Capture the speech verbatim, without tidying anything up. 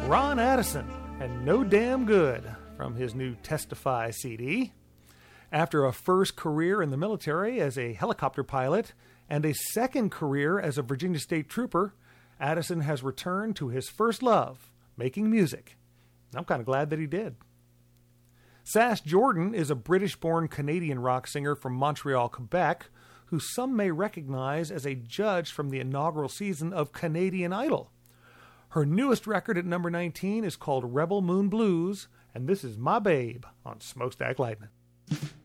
Ron Addison and No Damn Good from his new Testify C D. After a first career in the military as a helicopter pilot and a second career as a Virginia State Trooper, Addison has returned to his first love, making music. I'm kind of glad that he did. Sass Jordan is a British-born Canadian rock singer from Montreal, Quebec, who some may recognize as a judge from the inaugural season of Canadian Idol. Her newest record at number nineteen is called Rebel Moon Blues, and this is My Babe on Smokestack Lightning.